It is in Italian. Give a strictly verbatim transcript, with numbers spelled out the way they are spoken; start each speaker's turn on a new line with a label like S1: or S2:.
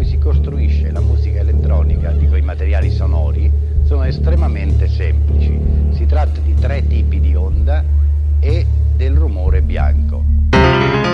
S1: cui si costruisce la musica elettronica, dico i materiali sonori, sono estremamente semplici. Si tratta di tre tipi